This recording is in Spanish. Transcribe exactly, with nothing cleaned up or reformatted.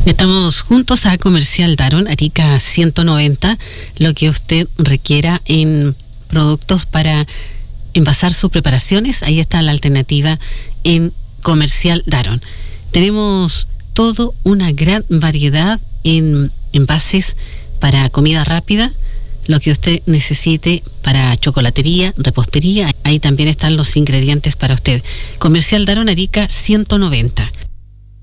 Estamos juntos a Comercial Daron, Arica ciento noventa, lo que usted requiera en productos para envasar sus preparaciones. Ahí está la alternativa en Comercial Daron. Tenemos toda una gran variedad en envases para comida rápida, lo que usted necesite para chocolatería, repostería. Ahí también están los ingredientes para usted. Comercial Daron, Arica ciento noventa.